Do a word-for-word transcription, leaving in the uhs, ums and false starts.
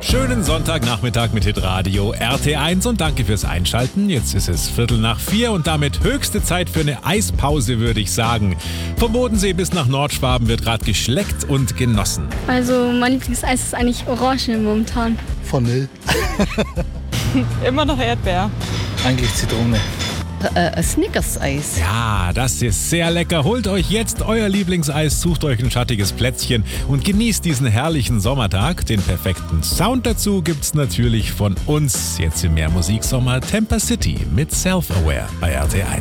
Schönen Sonntagnachmittag mit Hitradio R T eins und danke fürs Einschalten. Jetzt ist es Viertel nach vier und damit höchste Zeit für eine Eispause, würde ich sagen. Vom Bodensee bis nach Nordschwaben wird gerade geschleckt und genossen. Also mein Lieblingseis ist eigentlich Orange momentan. Vanille. Immer noch Erdbeer. Eigentlich Zitrone. Äh, Snickers-Eis. Ja, das ist sehr lecker. Holt euch jetzt euer Lieblingseis, sucht euch ein schattiges Plätzchen und genießt diesen herrlichen Sommertag. Den perfekten Sound dazu gibt's natürlich von uns. Jetzt im Mehrmusiksommer Temper City mit Self-Aware bei R T eins.